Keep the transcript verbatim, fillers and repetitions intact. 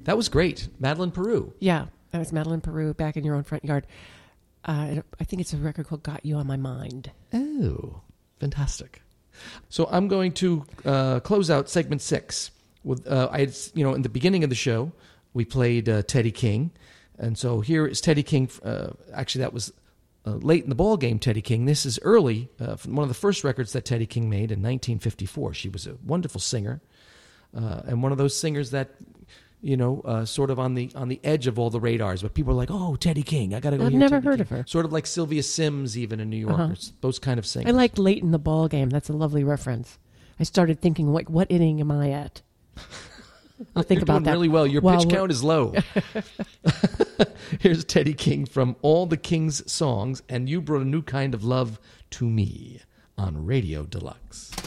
That was great. Madeline Peru. Yeah, that was Madeline Peru, Back in Your Own Front Yard. Uh, I think it's a record called Got You on My Mind. Oh, fantastic. So I'm going to uh, close out segment six. With uh, I had, you know, in the beginning of the show, we played uh, Teddy King. And so here is Teddy King. Uh, actually, that was uh, late in the ball game, Teddy King. This is early, uh, from one of the first records that Teddy King made in nineteen fifty-four. She was a wonderful singer, uh, and one of those singers that, you know, uh, sort of on the on the edge of all the radars. But people are like, oh, Teddy King, I got to go I've hear never Teddy heard King. of her. Sort of like Sylvia Sims, even in New York. Uh-huh. Those kind of singers. I liked Late in the Ball Game. That's a lovely reference. I started thinking, like, what inning am I at? I'll think You're about doing that. really well. Your While pitch we're- count is low. Here's Teddy King from all the King's songs, and You Brought a New Kind of Love to Me on Radio Deluxe.